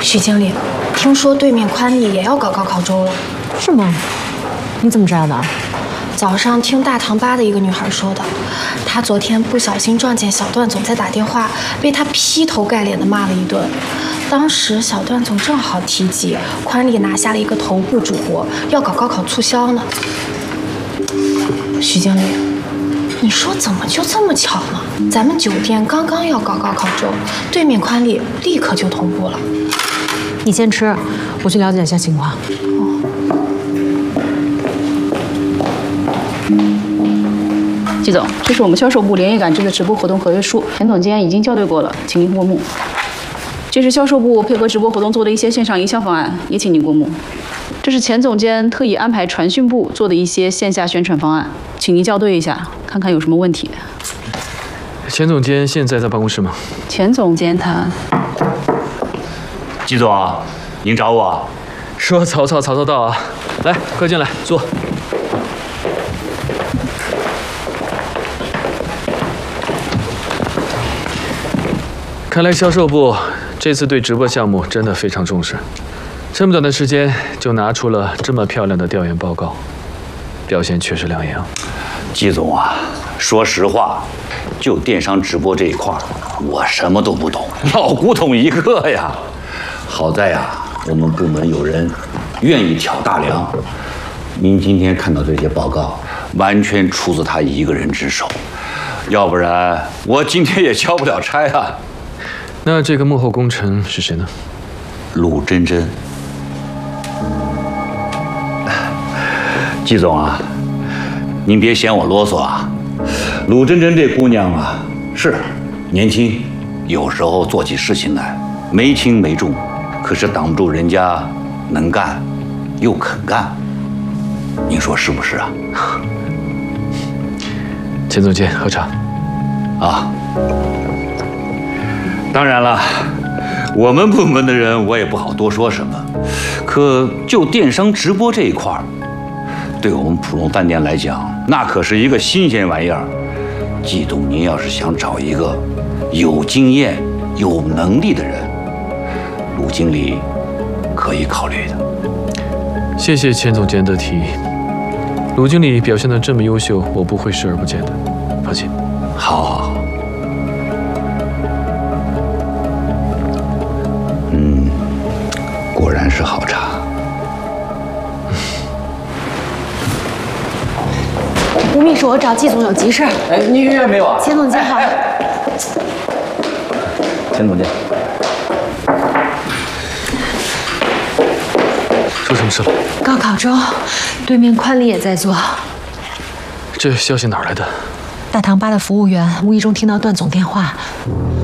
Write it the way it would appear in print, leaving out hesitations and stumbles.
许经理，听说对面宽利也要搞高考周了。 是吗？你怎么知道的？ 早上听大堂吧的一个女孩说的，她昨天不小心撞见小段总在打电话，被他劈头盖脸的骂了一顿。当时小段总正好提及宽利拿下了一个头部主播，要搞高考促销呢。许经理，你说怎么就这么巧呢？咱们酒店刚刚要搞高考周，对面宽利立刻就同步了。 你先吃，我去了解一下情况。 季总，这是我们销售部连夜赶制的直播活动合约书，田总监已经校对过了，请您过目。这是销售部配合直播活动做的一些线上营销方案，也请您过目。这是钱总监特意安排传讯部做的一些线下宣传方案，请您校对一下，看看有什么问题。 钱总监现在在办公室吗？ 钱总监他…… 季总，您找我？ 说曹操到啊！来，快进来坐。看来销售部这次对直播项目真的非常重视，这么短的时间就拿出了这么漂亮的调研报告，表现确实亮眼啊。 季总啊，说实话，就电商直播这一块，我什么都不懂，老古董一个呀。好在呀，我们部门有人愿意挑大梁。您今天看到这些报告，完全出自他一个人之手，要不然我今天也交不了差啊。 那这个幕后功臣是谁呢？ 鲁真真。季总啊，您别嫌我啰嗦啊。鲁真真这姑娘啊，是年轻，有时候做起事情来没轻没重，可是挡不住人家能干又肯干。您说是不是啊？ 钱总监，喝茶。 啊。当然了，我们部门的人我也不好多说什么，可就电商直播这一块儿，对我们普隆饭店来讲，那可是一个新鲜玩意儿。季总，您要是想找一个有经验、有能力的人，鲁经理可以考虑的。 谢谢钱总监的提议，鲁经理表现得这么优秀，我不会视而不见的，放心。 好。果然是好茶。 吴秘书，我找季总有急事。 哎，你预约没有啊？ 钱总监好。 钱总监， 出什么事了？ 高考周，对面宽利也在做。 这消息哪儿来的？ 大堂吧的服务员无意中听到段总电话，